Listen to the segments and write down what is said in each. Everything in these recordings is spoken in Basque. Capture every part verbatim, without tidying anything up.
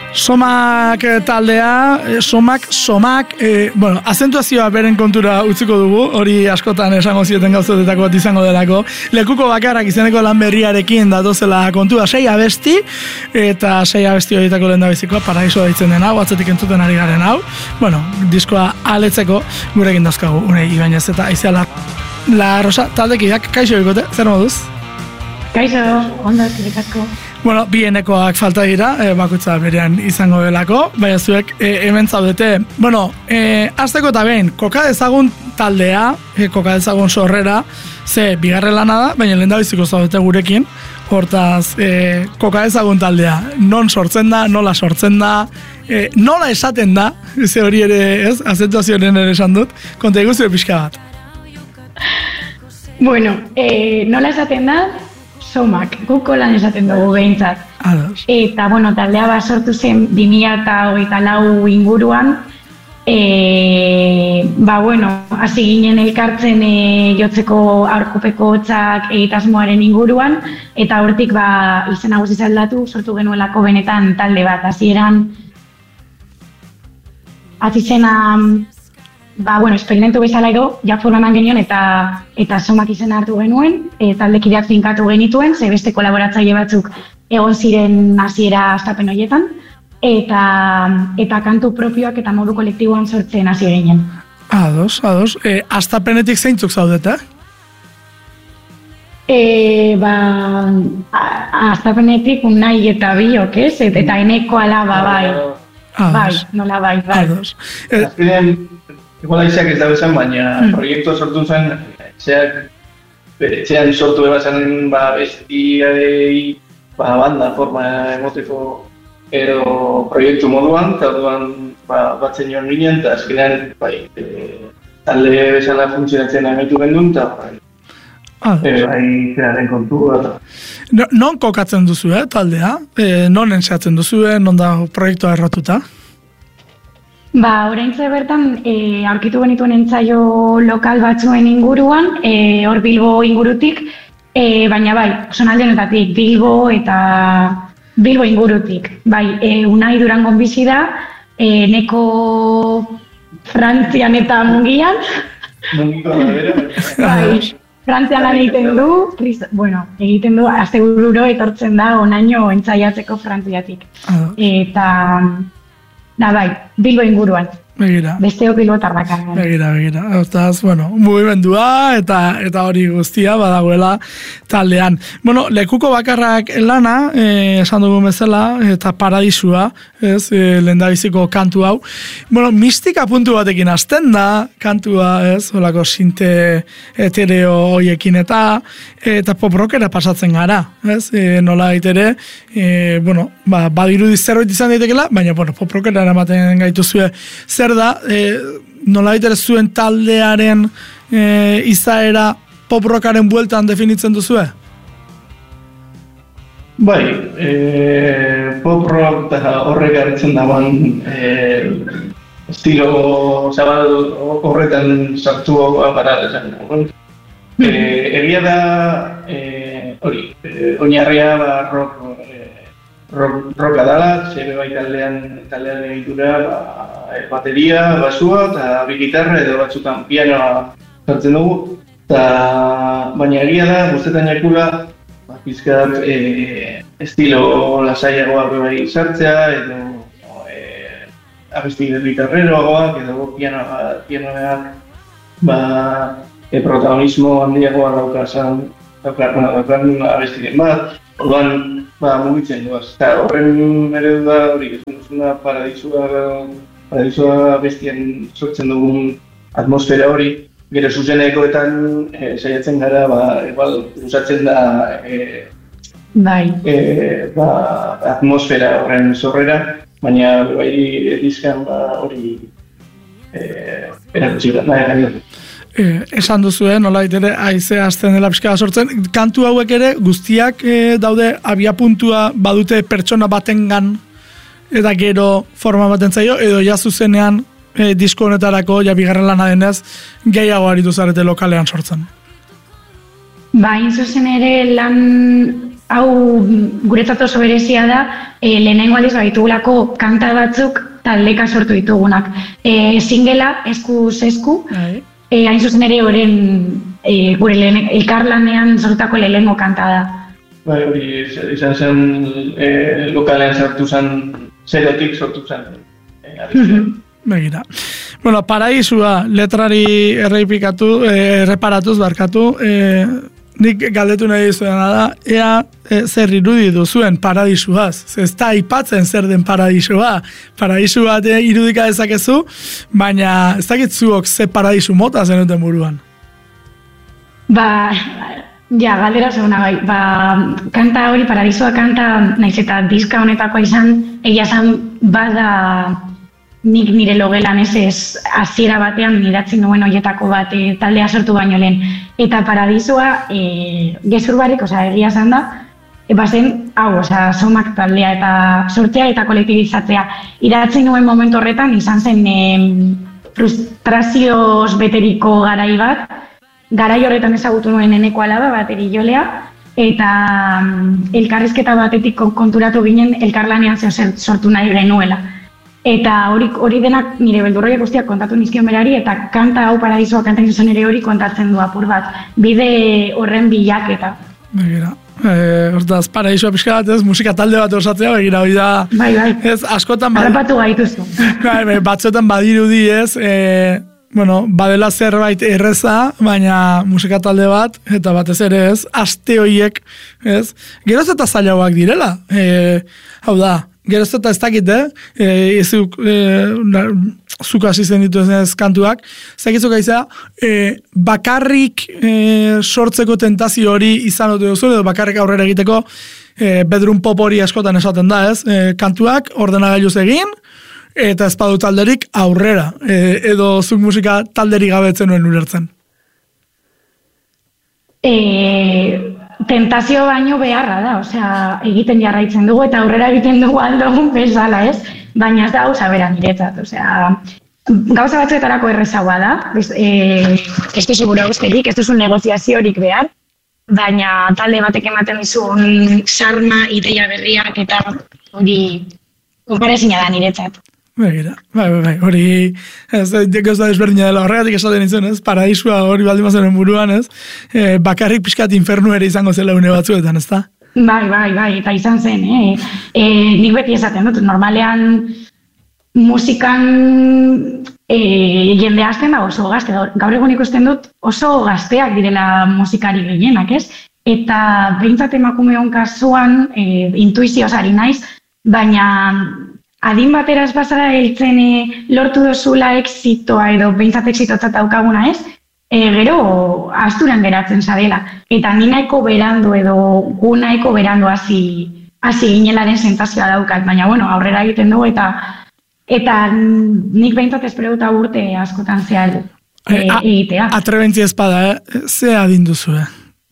Somak taldea, somak, somak, e, bueno, azentuazioa beren kontura utziko dugu, hori askotan esango zieten gauzotetako bat izango delako. Lekuko bakarrak izeneko lan berriarekin datozela kontua, sei abesti, eta sei abesti horietako lehen da bizikoa, Paraisoa deitzen den hau, atzetik entzuten ari garen hau. Bueno, diskoa aletzeko gurekin dauzkagu, Unai Ibañez eta Aizea la, la Rosa taldekideak, kaixo bikote, zer moduz? Kaixo, ondo, eskerrik asko. Bueno, bienekoak falta dira, e, bakoitza berean izango delako, baina zuek e, hemen zaudete. Bueno, e, azteko eta behin, koka dezagun taldea, e, koka dezagun sorrera, ze bigarren lana da, baina lehendabiziko zaudete gurekin, hortaz, e, koka dezagun taldea, non sortzen da, nola sortzen da, e, nola esaten da, ze hori ere, ez, azentuazioaren ere esan dut, konta eguzio pixka bat. Bueno, e, nola esaten da, somak, guko lan esaten dugu behintzat. Ados. Eta, bueno, taldea bat sortu zen bi mila hogeita lau inguruan, e, ba, bueno, hasi ginen elkartzen e, jotzeko aurkopeko hotzak egitasmoaren inguruan, eta hortik, ba, izen nagusi aldatu, sortu genuelako benetan talde bat, hasieran hasi zena, ba, bueno, esperimentu bezala edo, ja forman genion eta eta somak izena hartu genuen, e, taldekideak finkatu genituen, ze beste kolaboratzaile batzuk egon ziren hasiera hastapen horietan, eta, eta kantu propioak eta modu kolektiboan sortzen hasi ginen. Ados, ados. E, hastapenetik zeintzuk zaudete? E, ba, hastapenetik Unai eta biok, ez? Eta eneko alaba, bai. Ados. Bai, nola bai, bai. Ados. E, Igual aizeak ez da bezan, baina mm. proiektua sortu zen, etxeak, bere etxean sortu eba zen, ba, bestiai, ba, banda, forma emoteko, edo proiektu moduan, eta orduan, ba, batzen joan ginen, eta azkenean, bai, e, talde bezala funtzionatzen amaitu gendun, eta, bai, e, bai, zeraren kontu, eta. No, non kokatzen duzu, eh, taldea? E, non enseatzen duzu, eh, non da proiektua erratuta? Ba, oraintze bertan e, aurkitu genituen entzaio lokal batzuen inguruan, e, hor Bilbo ingurutik, e, baina bai, zonaldenetatik Bilbo eta Bilbo ingurutik. Bai, e, Unai Durangon bizi da, e, neko Frantzian eta Mungian. Mungiko da bera. Bai, Frantzian lan egiten du, bueno, egiten du, astebururo etortzen da onaino entzaiatzeko Frantziatik. Eta... Da, bai, Bilbo inguruan. Begira. Besteok Bilbotarrak. Begira, begira. Hortaz, bueno, mugimendua eta eta hori guztia badagoela taldean. Bueno, lekuko bakarrak lana, eh, esan dugu bezala, eta Paradisua, ez, eh, lehendabiziko kantu hau. Bueno, mistika puntu batekin hasten da, kantua, ez, holako sinte etereo hoiekin eta eta pop rockera pasatzen gara, ez, e, nola ere, e, bueno, ba, badirudi zerbait izan daitekela, baina, bueno, pop rockera eramaten gaituzue. Zer da, e, nola ere zuen taldearen e, izaera pop rockaren bueltan definitzen duzue? Bai, e, pop rock eta horrek hartzen dagoen e, estilo zabal horretan sartu gara esan. E, egia da, e, hori, e, oinarria ba, rock, e, rock, rocka dala, zebe bai taldean, taldean egitura, ba, bateria, basua eta bi gitarra edo batzutan pianoa sartzen dugu. Ta, baina egia da, guztetan jakula, ba, pizkat e, estilo lasaiagoa bai sartzea edo e, abesti gitarreroagoak edo pianoa, pianoak, ba, E, protagonismo handiagoa daukazan, daukan abestiren bat, orduan, ba, mugitzen duaz. Eta horren eredu da hori, ez duzuna Paradisua, Paradisua abestien sortzen dugun atmosfera hori, gero zuzenekoetan e, saiatzen gara, ba, igual, usatzen da e, bai. E, ba, atmosfera horren zorrera, baina bai edizkan ba, hori e, erakutsi da, nahi gani. Eh, esan duzuen, nola ere Aizea hasten dela pixka sortzen, kantu hauek ere guztiak eh, daude abiapuntua badute pertsona batengan eta gero forma baten zaio, edo ja zuzenean eh, disko honetarako, ja bigarren lana denez, gehiago aritu zarete lokalean sortzen. Ba, hain zuzen ere lan hau guretzat oso berezia da, e, lehenengo aldiz baitugulako kanta batzuk taldeka sortu ditugunak. E, singela, eskuz esku, e, hain zuzen ere horren e, gure lehen, elkarlanean sortutako lehenengo kanta da. Bai, hori izan zen e, lokalean sartu zen, zerotik sortu zen. E, Begira. Bueno, Paraisua letrari erreipikatu, eh, erreparatuz barkatu, eh, nik galdetu nahi dizuena da, ea e, zer irudi duzuen Paradisuaz. Ez da aipatzen zer den Paradisua. Paradisu bat e, irudika dezakezu, baina ez dakit zuok ze paradisu mota zenuten buruan. Ba, ja, galdera zeguna bai. Ba, kanta hori, Paradisua kanta, naiz eta diska honetakoa izan, egia esan bada nik nire logelan ez ez hasiera batean idatzi nuen hoietako bat e, taldea sortu baino lehen. Eta Paradisua e, gezur barik, osea, egia esan da, e, bazen, hau, osea, somak taldea eta sortzea eta kolektibizatzea. Idatzi nuen momentu horretan izan zen e, frustrazioz beteriko garai bat, garai horretan ezagutu nuen eneko alaba, bateri jolea, eta mm, elkarrizketa batetik konturatu ginen elkarlanean zer sortu nahi genuela. Eta hori hori denak nire beldurroiak guztiak kontatu nizkion berari, eta kanta hau Paradisua kanta zuzen ere hori kontatzen du apur bat. Bide horren bilaketa. Begira. Eh, hortaz, Paradisua pixka bat ez, musika talde bat osatzea, begira, hori da... Bai, bai. Ez, askotan... Harrapatu gaituzu. Bai, bai, batzuetan badirudi ez, eh, bueno, badela zerbait erreza, baina musika talde bat, eta batez ere ez, aste horiek, ez, geroz eta zailagoak direla. Eh, hau da, geroz eta ez dakit, eh? E, ezuk, e, zuk hasi zen dituz kantuak, zakitzuk aizea, e, bakarrik e, sortzeko tentazio hori izan dute duzu, edo bakarrik aurrera egiteko e, bedroom pop hori askotan esaten da, ez? E, kantuak ordenagailuz egin, eta ezpadu talderik aurrera, e, edo zuk musika talderik gabetzen nuen ulertzen. E... Tentazio baino beharra da, osea, egiten jarraitzen dugu eta aurrera egiten dugu aldogun bezala, ez? Baina ez da gauza bera niretzat, osea, gauza batzuetarako errezagoa da, e, ez duzu gura usterik, ez duzu negoziaziorik behar, baina talde batek ematen dizun sarma, ideia berriak eta hori konparezina da niretzat. Begira, bai, bai, bai, hori, ez, gauza desberdina dela horregatik esaten nintzen, ez, Paradisua hori baldin bazen buruan, ez, e, bakarrik pixkat infernu ere izango zela une batzuetan, ez da? Bai, bai, bai, eta izan zen, eh? E, nik beti esaten dut, normalean musikan e, jende hasten da oso gazte, gaur egun ikusten dut oso gazteak direla musikari gehienak, ez? Eta behintzat emakumeon kasuan e, intuizioz ari naiz, baina adin bateraz bazara heltzen e, lortu dozula exitoa edo behintzat exitotzat daukaguna ez, e, gero asturan geratzen zarela. Eta ni nahiko berandu edo gu nahiko berandu hasi hasi ginelaren sentazioa daukat, baina bueno, aurrera egiten dugu eta eta nik behintzat espero dut urte askotan zehar e, egitea. Atrebentzia espada, eh? Ze adin duzue?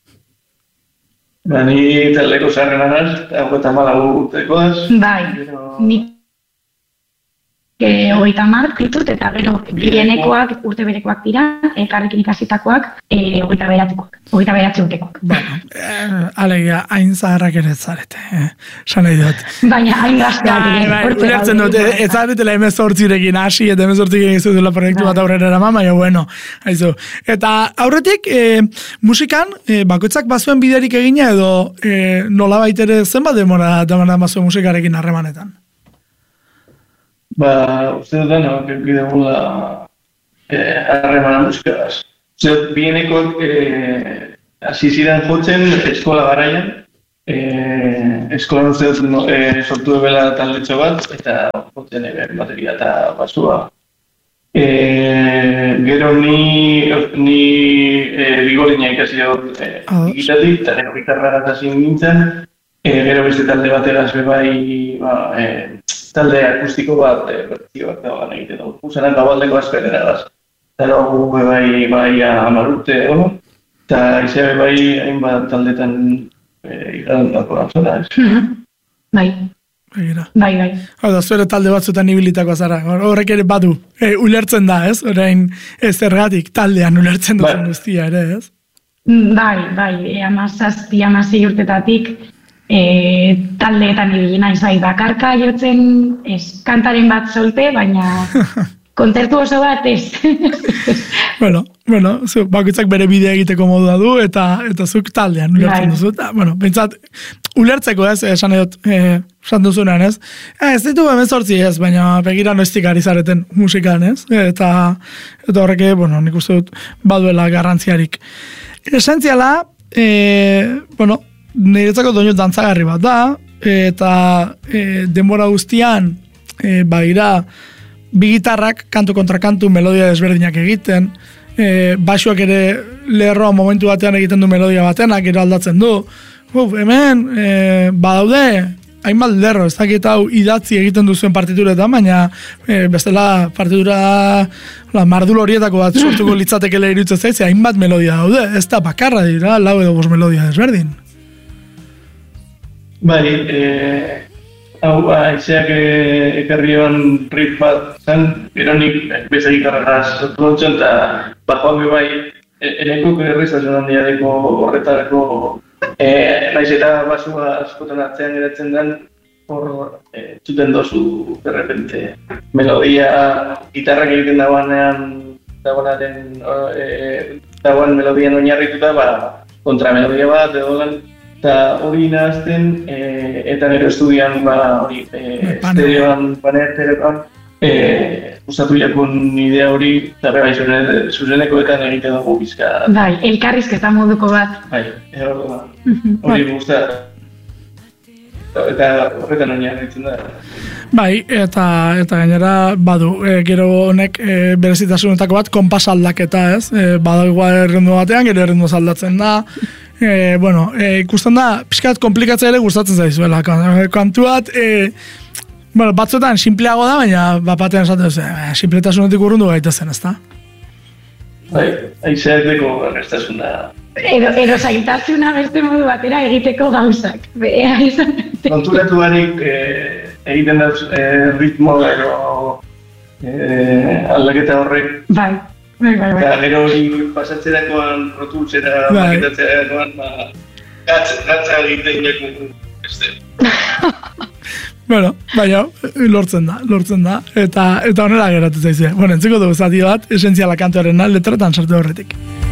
Ba, ni taldeko zaharren anaz, eta hogeita hamalau urteko daz. Bai, nik hogeita hamar ditut, eta gero bienekoak urte berekoak dira, elkarrekin ikasitakoak e, hogeita beratikoak, hogeita beratzi urtekoak. Bueno, eh, alegia, hain zaharrak ere zarete, eh? San nahi dut. Baina hain gazteak ere. Bai, ulertzen dut, ez zaretela emezortzirekin hasi, eta emezortzirekin ez dutela proiektu bat aurrera eraman, baina bueno, haizu. Eta aurretik, eh, musikan, eh, bakoitzak bazuen biderik egina, edo eh, nola baitere zenbat demora demora bazuen musikarekin harremanetan? Ba, uste dut dena, bide gula harremana musikaz. Uste dut, bienekoak hasi ziren jotzen eskola garaian. Eskolan uste dut no, e, sortu ebela taldetxo bat, eta jotzen ebe bateria eta basua. E, gero ni, ni e, bigorina ikasi dut e, gitatik, eta gero gitarra hasi nintzen. E, gero beste talde bateraz bebai, ba, e, talde akustiko bat, bertzioak da gana egiten dugu. Usanak gabaldeko asperera gaz. Eta dugu bai, bai amarrute, egon, eta izan bai hainbat taldetan ikadan dako gantzona, ez? Bai. Bai, bai. Hau da, zuere talde batzutan ibilitako zara. Horrek ere badu, e, ulertzen da, ez? Orain ez zergatik taldean ulertzen duzen guztia ere, ez? Bai, bai, amazazpi, amazei urtetatik, e, taldeetan ibili naiz bai bakarka jotzen, ez kantaren bat solte, baina kontzertu oso bat ez. Bueno, bueno, zu, bakoitzak bere bidea egiteko modua du, eta eta zuk taldean ulertzen duzu. Eta, bueno, pentsat, ulertzeko ez, esan edot, eh, esan duzunean ez. Eh, ez ditu hemezortzi ez, baina begira noiztik ari zareten musikan ez. Eta, eta horreke, bueno, nik uste dut baduela garrantziarik. Esentziala, eh, bueno, niretzako doinu dantzagarri bat da, eta eh, denbora guztian, eh, bagira, bi gitarrak, kantu kontra kantu, melodia desberdinak egiten, e, basuak ere lerroa momentu batean egiten du melodia batenak, gero aldatzen du. Uf, hemen, e, badaude, hainbat lerro, ez dakit hau idatzi egiten duzuen partituretan, baina e, bestela partitura la, mardul horietako bat sortuko litzatekele iruditzen zaiz, hainbat melodia daude, ez da bakarra dira, lau edo bost melodia desberdin. Bai, eh... Hau, aizeak ekarrioan riff bat zen, gero nik beza gitarragaz sortu dutxen, eta bajoan bai, enekuk errizazun handia deko horretarako, e, naiz eta basua askotan atzean geratzen den, hor e, txuten dozu, de repente, melodia, gitarrak egiten dagoanean, dagoenaren, e, dagoen melodian oinarrituta, ba, kontramelodia bat, edo eta hori nahazten, e, eta nire estudian, ba, hori, e, estereoan, paneterean, e, usatu jakun idea hori, eta bai, zuzenekoetan egiten dugu bizka. Bai, elkarrizketa moduko bat. Bai, hori guztia. Eta horretan oinarritzen da. Bai, eta eta gainera badu, e, gero honek e, berezitasunetako bat konpas aldaketa, ez? E, badu igual errendu batean, gero errendu aldatzen da. E, bueno, e, ikusten da, pixkat komplikatzea ere gustatzen zaizuela. Kantu bat, e, bueno, batzuetan simpleago da, baina bat batean esaten duzu, e, simpletasunetik urrundu gaitezen, ez da? Bai, aizeak deko errestasun da. Edo, edo zailtasuna beste modu batera egiteko gauzak. Beha izan. Konturatu barik e, egiten da e, ritmo edo e, aldaketa horrek. Bai. Bai, bai, bai. Eta gero hori pasatzerakoan, rotultzera, maketatzerakoan, ba, gatza egiten jakun beste. Bueno, baina, lortzen da, lortzen da, eta eta honela geratu zaizue. Bueno, entziko dugu zati bat, esentziala kantuaren letretan sartu horretik.